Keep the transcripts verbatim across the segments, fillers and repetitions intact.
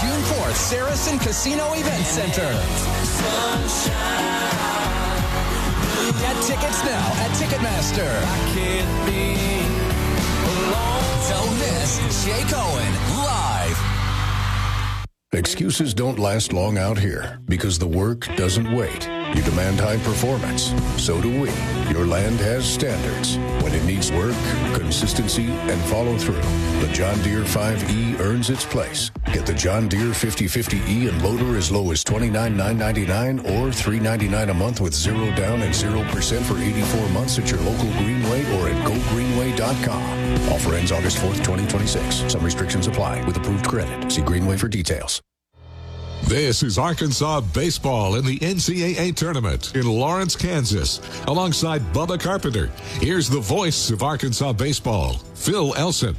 June fourth, Saracen Casino Event Center. Get tickets now at Ticketmaster. I can't be alone. Don't miss Jake Owen live. Excuses don't last long out here because the work doesn't wait. You demand high performance. So do we. Your land has standards. When it needs work, consistency, and follow through, the John Deere five E earns its place. Get the John Deere fifty fifty E and loader as low as twenty-nine thousand nine hundred ninety-nine dollars or three hundred ninety-nine dollars a month with zero down and zero percent for eighty-four months at your local Greenway or at go greenway dot com. Offer ends August fourth, twenty twenty-six. Some restrictions apply with approved credit. See Greenway for details. This is Arkansas baseball in the N C double A tournament in Lawrence, Kansas. Alongside Bubba Carpenter, here's the voice of Arkansas baseball, Phil Elson.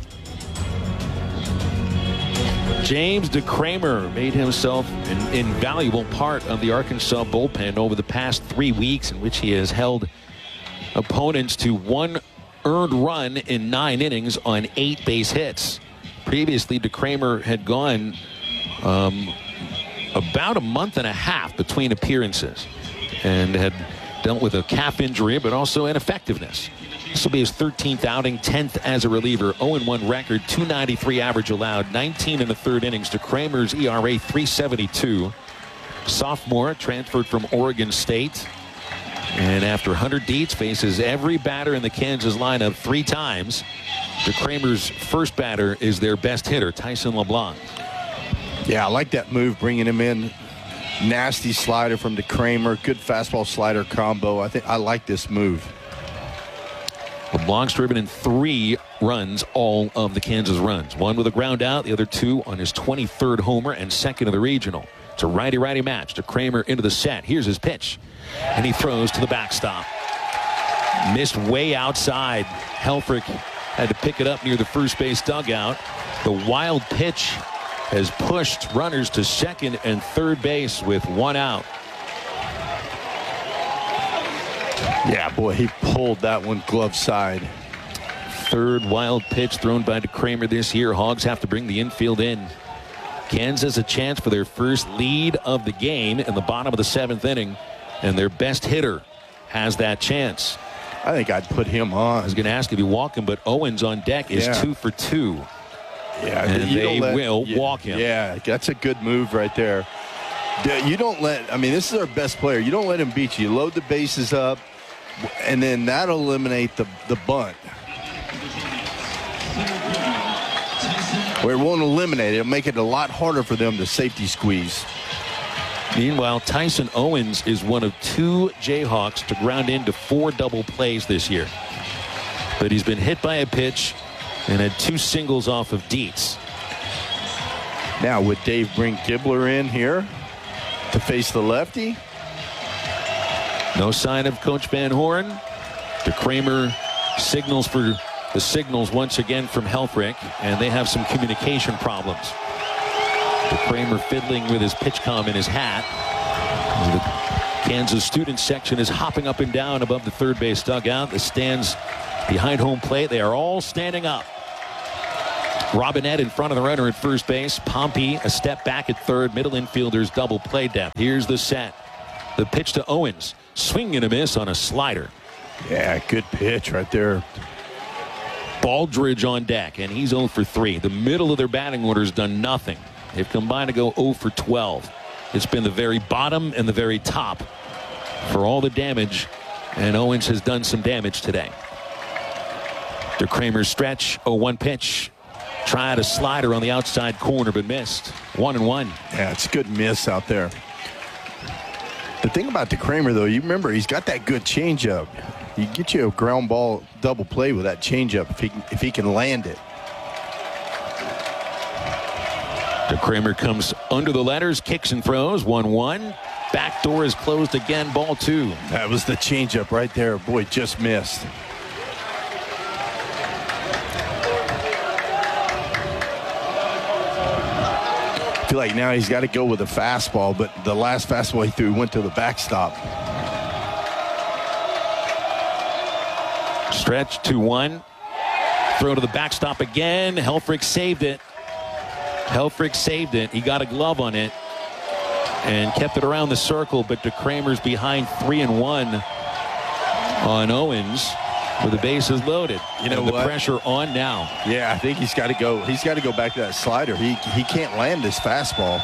James DeCramer made himself an invaluable part of the Arkansas bullpen over the past three weeks in which he has held opponents to one earned run in nine innings on eight base hits. Previously, DeCramer had gone um, about a month and a half between appearances and had dealt with a calf injury, but also ineffectiveness. This will be his thirteenth outing, tenth as a reliever, oh and one record, two ninety-three average allowed, nineteen in the third innings. DeCramer's E R A three seventy-two. Sophomore, transferred from Oregon State. And after one hundred deets, faces every batter in the Kansas lineup three times. DeCramer's first batter is their best hitter, Tyson LeBlanc. Yeah, I like that move, bringing him in. Nasty slider from DeCramer. Good fastball slider combo. I think I like this move. LeBlanc's driven in three runs, all of the Kansas runs. One with a ground out, the other two on his twenty-third homer and second of the regional. It's a righty-righty match. DeCramer into the set. Here's his pitch. And he throws to the backstop. Missed way outside. Helfrich had to pick it up near the first base dugout. The wild pitch has pushed runners to second and third base with one out. Yeah, boy, he pulled that one glove side. Third wild pitch thrown by DeCramer this year. Hogs have to bring the infield in. Kansas a chance for their first lead of the game in the bottom of the seventh inning, and their best hitter has that chance. I think I'd put him on. I was going to ask if you walk him, but Owens on deck is yeah. two for two. Yeah, and they let, will yeah, walk him. Yeah, that's a good move right there. You don't let, I mean, this is our best player. You don't let him beat you. You load the bases up, and then that'll eliminate the, the bunt. Where it won't eliminate it. It'll make it a lot harder for them to safety squeeze. Meanwhile, Tyson Owens is one of two Jayhawks to ground into four double plays this year. But he's been hit by a pitch and had two singles off of Dietz. Now, would Dave bring Gibbler in here to face the lefty? No sign of Coach Van Horn. DeCramer signals for the signals once again from Helfrich, and they have some communication problems. DeCramer fiddling with his pitch comm in his hat. The Kansas student section is hopping up and down above the third base dugout. The stands behind home plate, they are all standing up. Robinette in front of the runner at first base. Pompey a step back at third. Middle infielders double play depth. Here's the set. The pitch to Owens. Swing and a miss on a slider. Yeah, good pitch right there. Baldridge on deck, and he's oh for three. The middle of their batting order has done nothing. They've combined to go oh for twelve. It's been the very bottom and the very top for all the damage, and Owens has done some damage today. DeCramer's stretch, oh one pitch. Tried a slider on the outside corner, but missed. One and one. Yeah, it's a good miss out there. The thing about DeCramer, though, you remember he's got that good changeup. He can get you a ground ball double play with that changeup if he can, if he can land it. DeCramer comes under the letters, kicks and throws. one one. Back door is closed again. Ball two. That was the changeup right there. Boy, just missed. I feel like now he's got to go with a fastball, but the last fastball he threw went to the backstop. Stretch two one. Throw to the backstop again. Helfrich saved it. Helfrich saved it. He got a glove on it and kept it around the circle, but DeCramer's behind three and one on Owens with the bases loaded. You know and the what? pressure on now. Yeah, I think he's got to go. He's got to go back to that slider. He he can't land this fastball.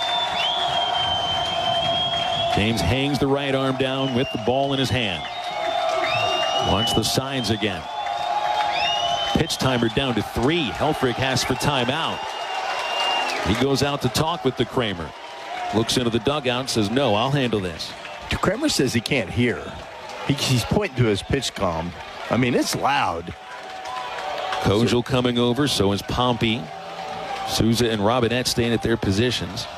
James hangs the right arm down with the ball in his hand. Wants the signs again. Pitch timer down to three. Helfrich asks for timeout. He goes out to talk with DeCramer. Looks into the dugout and says, no, I'll handle this. DeCramer says he can't hear. He, he's pointing to his pitch comm. I mean, it's loud. Kogel coming over, so is Pompey. Souza and Robinette staying at their positions.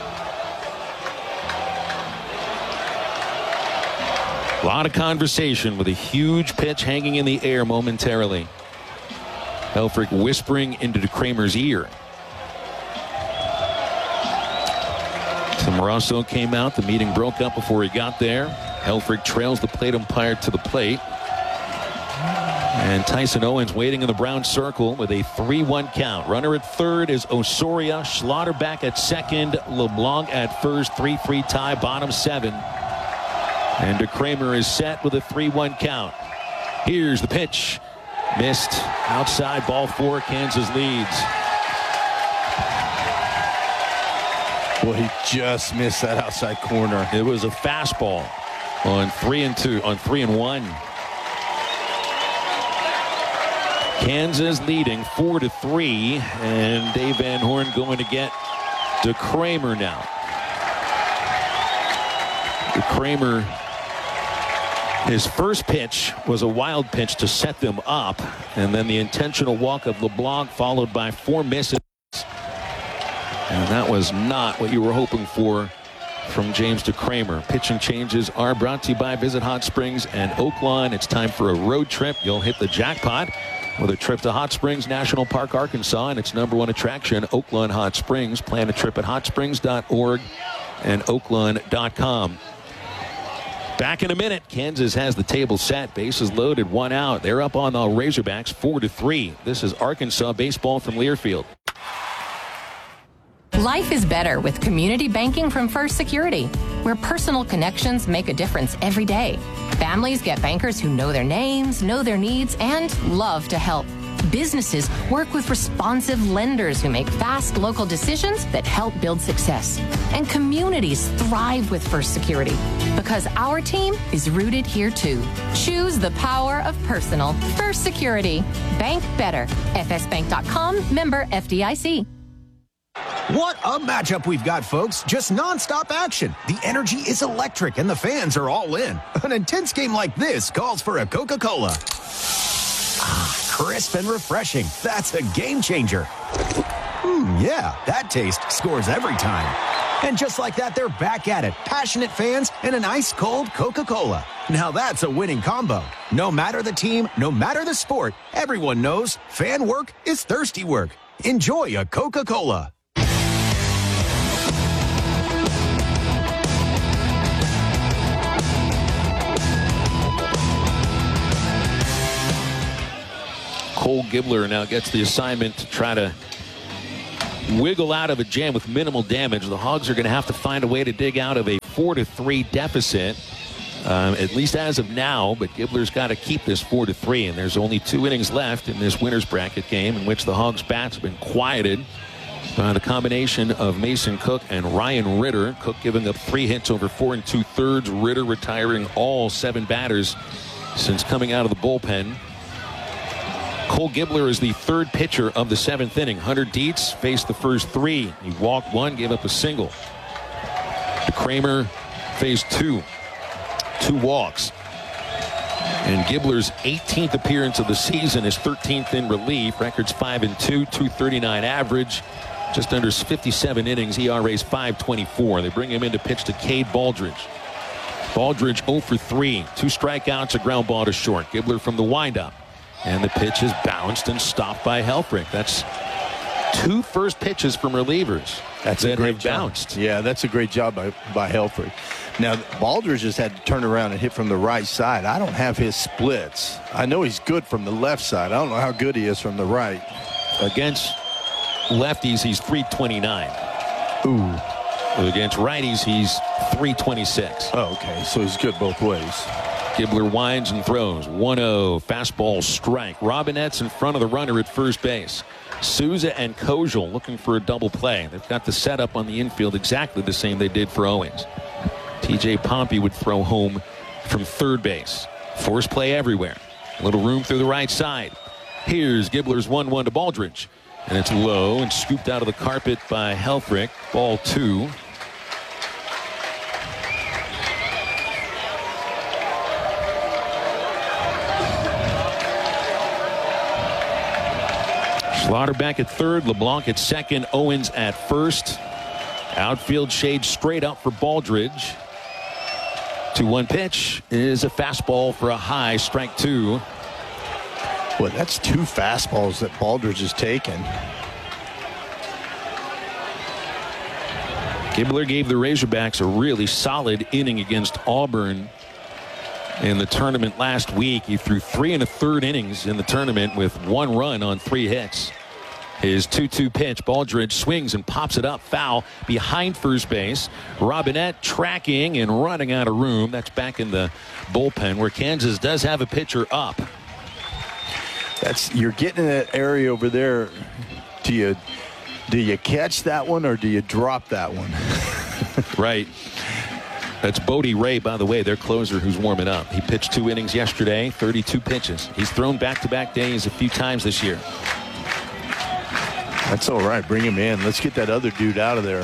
A lot of conversation with a huge pitch hanging in the air momentarily. Helfrich whispering into DeCramer's ear. Moroso came out. The meeting broke up before he got there. Helfrich trails the plate umpire to the plate. And Tyson Owens waiting in the brown circle with a three one count. Runner at third is Osoria. Schlatter back at second. LeBlanc at first. three three tie, bottom seven. And DeCramer is set with a three one count. Here's the pitch. Missed. Outside, ball four. Kansas leads. Well, he just missed that outside corner. It was a fastball on three and two, on three and one. Kansas leading four to three, and Dave Van Horn going to get DeCramer now. DeCramer, his first pitch was a wild pitch to set them up, and then the intentional walk of LeBlanc followed by four misses. And that was not what you were hoping for from James DeCramer. Pitching changes are brought to you by Visit Hot Springs and Oaklawn. It's time for a road trip. You'll hit the jackpot with a trip to Hot Springs National Park, Arkansas, and its number one attraction, Oaklawn Hot Springs. Plan a trip at hot springs dot org and oaklawn dot com. Back in a minute. Kansas has the table set. Bases loaded, one out. They're up on the Razorbacks four to three. This is Arkansas baseball from Learfield. Life is better with community banking from First Security, where personal connections make a difference every day. Families get bankers who know their names, know their needs, and love to help. Businesses work with responsive lenders who make fast local decisions that help build success. And communities thrive with First Security because our team is rooted here too. Choose the power of personal. First Security. Bank better. F S bank dot com, member F D I C. What a matchup we've got, folks. Just nonstop action. The energy is electric and the fans are all in. An intense game like this calls for a Coca-Cola. Ah, crisp and refreshing. That's a game changer. Hmm, yeah, that taste scores every time. And just like that, they're back at it. Passionate fans and an ice-cold Coca-Cola. Now that's a winning combo. No matter the team, no matter the sport, everyone knows fan work is thirsty work. Enjoy a Coca-Cola. Cole Gibler now gets the assignment to try to wiggle out of a jam with minimal damage. The Hogs are going to have to find a way to dig out of a four to three deficit, um, at least as of now. But Gibler's got to keep this four to three, and there's only two innings left in this winner's bracket game in which the Hogs' bats have been quieted by the combination of Mason Cook and Ryan Ritter. Cook giving up three hits over four and two thirds. Ritter retiring all seven batters since coming out of the bullpen. Cole Gibler is the third pitcher of the seventh inning. Hunter Dietz faced the first three. He walked one, gave up a single. Kramer faced two. Two walks. And Gibler's eighteenth appearance of the season is thirteenth in relief. Records five and two, two thirty-nine average. Just under fifty-seven innings. E R A's five twenty-four. They bring him in to pitch to Cade Baldridge. Baldridge oh for three. Two strikeouts, a ground ball to short. Gibler from the windup. And the pitch is bounced and stopped by Helfrich. That's two first pitches from relievers. That's that a great have job. Bounced. Yeah, that's a great job by, by Helfrich. Now, Baldridge just had to turn around and hit from the right side. I don't have his splits. I know he's good from the left side. I don't know how good he is from the right. Against lefties, he's three twenty-nine. Ooh. Against righties, he's three twenty-six. Oh, okay. So he's good both ways. Gibler winds and throws. one oh. Fastball strike. Robinette's in front of the runner at first base. Souza and Kojal looking for a double play. They've got the setup on the infield exactly the same they did for Owings. T J Pompey would throw home from third base. Force play everywhere. A little room through the right side. Here's Gibler's one one to Baldridge. And it's low and scooped out of the carpet by Helfrich. Ball two. Slaughterback at third, LeBlanc at second, Owens at first. Outfield shade straight up for Baldridge. two one pitch is a fastball for a high, strike two. Well, that's two fastballs that Baldridge has taken. Gibler gave the Razorbacks a really solid inning against Auburn in the tournament last week. He threw three and a third innings in the tournament with one run on three hits. His two two pitch, Baldridge swings and pops it up foul behind first base. Robinette tracking and running out of room. That's back in the bullpen where Kansas does have a pitcher up. That's you're getting in that area over there. Do you do you catch that one or do you drop that one? Right. That's Bodie Ray, by the way, their closer who's warming up. He pitched two innings yesterday, thirty-two pitches. He's thrown back-to-back days a few times this year. That's all right. Bring him in. Let's get that other dude out of there.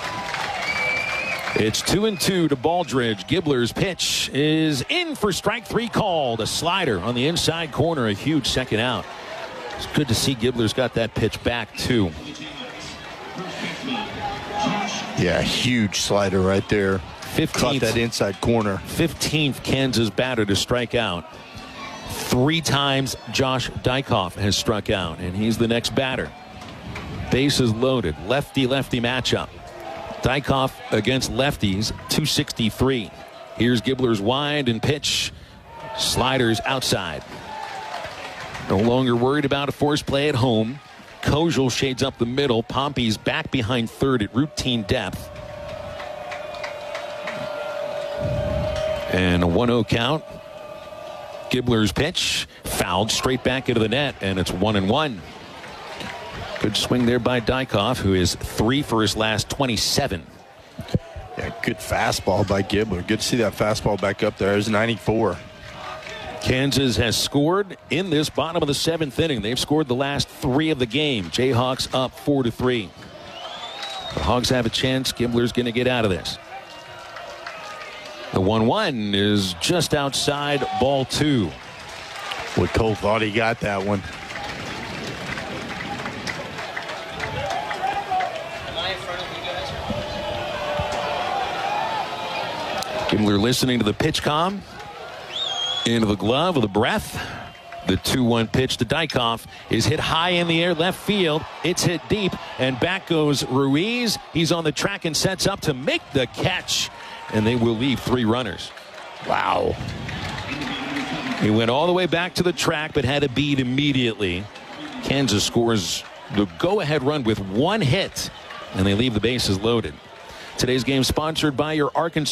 It's two and two to Baldridge. Gibler's pitch is in for strike three called. A slider on the inside corner, a huge second out. It's good to see Gibler's got that pitch back, too. Yeah, huge slider right there. fifteenth, Caught that inside corner. fifteenth Kansas batter to strike out. Three times Josh Dykoff has struck out, and he's the next batter. Bases loaded. Lefty-lefty matchup. Dykoff against lefties, two sixty-three. Here's Gibler's wind and pitch. Sliders outside. No longer worried about a force play at home. Kojal shades up the middle. Pompey's back behind third at routine depth. And a one oh count. Gibler's pitch fouled straight back into the net, and it's one and one. Good swing there by Dykoff, who is three for his last twenty-seven. Yeah, good fastball by Gibler. Good to see that fastball back up there. It's ninety-four. Kansas has scored in this bottom of the seventh inning. They've scored the last three of the game. Jayhawks up four to three. The Hogs have a chance. Gibler's going to get out of this. The one one is just outside, ball two. Well, Cole thought he got that one. Gibler listening to the pitch comm. Into the glove with a breath. The two one pitch to Dykoff is hit high in the air left field. It's hit deep, and back goes Ruiz. He's on the track and sets up to make the catch, and they will leave three runners. Wow. He went all the way back to the track, but had a beat immediately. Kansas scores the go-ahead run with one hit, and they leave the bases loaded. Today's game sponsored by your Arkansas